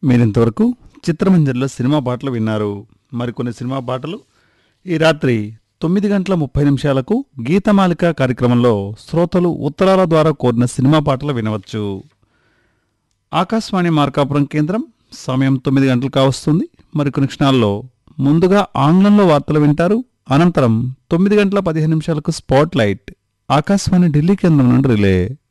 మీరింతవరకు చిత్రమంజరిలో సినిమా పాటలు విన్నారు. మరికొన్ని సినిమా పాటలు ఈ రాత్రి 9:30 గీతమాలిక కార్యక్రమంలో శ్రోతలు ఉత్తరాల ద్వారా కోరిన సినిమా పాటలు వినవచ్చు. ఆకాశవాణి మార్కాపురం కేంద్రం సమయం 9 గంటలు కావస్తుంది. మరికొన్ని క్షణాల్లో ముందుగా ఆంగ్లంలో వార్తలు వింటారు. అనంతరం 9:15 స్పాట్ లైట్ ఆకాశవాణి ఢిల్లీ కేంద్రం నుండి రిలే.